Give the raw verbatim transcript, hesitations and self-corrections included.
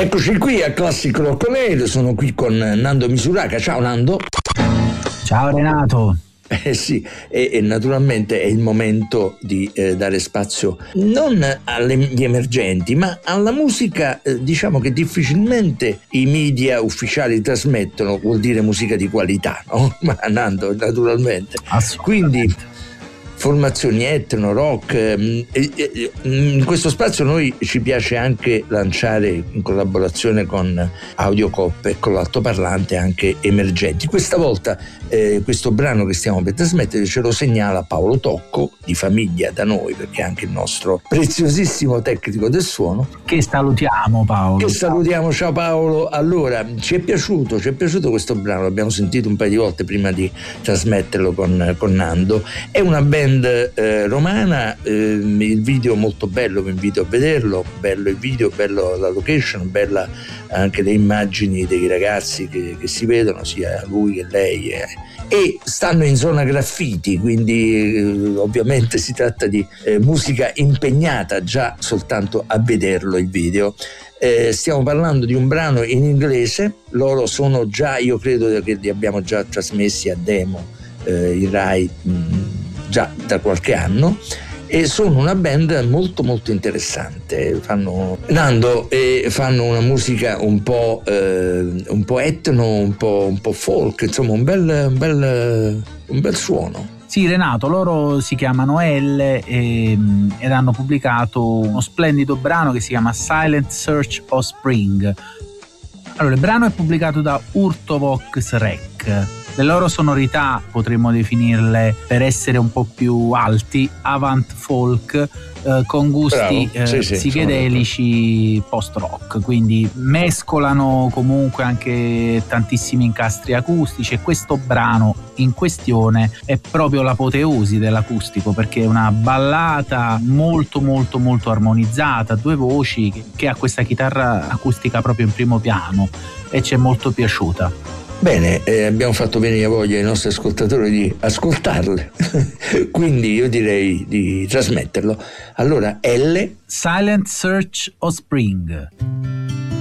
Eccoci qui a Classic Rock On Air, sono qui con Nando Misuraka. Ciao Nando. Ciao Renato. Eh sì, e, e naturalmente è il momento di eh, dare spazio non agli emergenti, ma alla musica, eh, diciamo che difficilmente i media ufficiali trasmettono, vuol dire musica di qualità, no? Ma Nando, naturalmente. Quindi formazioni etno, rock, eh, eh, in questo spazio noi ci piace anche lanciare in collaborazione con Audiocop e con l'altoparlante anche emergenti. Questa volta eh, questo brano che stiamo per trasmettere ce lo segnala Paolo Tocco, di famiglia da noi, perché è anche il nostro preziosissimo tecnico del suono. Che salutiamo Paolo. Che salutiamo, ciao Paolo. Allora, ci è piaciuto, ci è piaciuto questo brano, l'abbiamo sentito un paio di volte prima di trasmetterlo con, con Nando. È una band Eh, romana, eh, il video molto bello, vi invito a vederlo, bello il video, bello la location, bella anche le immagini dei ragazzi che, che si vedono, sia lui che lei, eh. E stanno in zona graffiti, quindi eh, ovviamente si tratta di eh, musica impegnata già soltanto a vederlo il video. Eh, stiamo parlando di un brano in inglese, loro sono già, io credo che li abbiamo già trasmessi a demo eh, in Rai mh, già da qualche anno, e sono una band molto molto interessante. Fanno Nando e fanno una musica un po' eh, un po' etno, un po', un po' folk, insomma un bel, un bel un bel suono. Sì Renato, loro si chiamano L e, ed hanno pubblicato uno splendido brano che si chiama Silent Search of Spring. Allora, il brano è pubblicato da Urtovox Rec. Le loro sonorità potremmo definirle, per essere un po' più alti, avant folk, eh, con gusti eh, sì, sì, psichedelici post-rock, quindi mescolano comunque anche tantissimi incastri acustici, e questo brano in questione è proprio l'apoteosi dell'acustico, perché è una ballata molto molto molto armonizzata, due voci, che ha questa chitarra acustica proprio in primo piano e ci è molto piaciuta. Bene, eh, abbiamo fatto venire voglia ai nostri ascoltatori di ascoltarle, quindi io direi di trasmetterlo. Allora, L. Silent Search of Spring.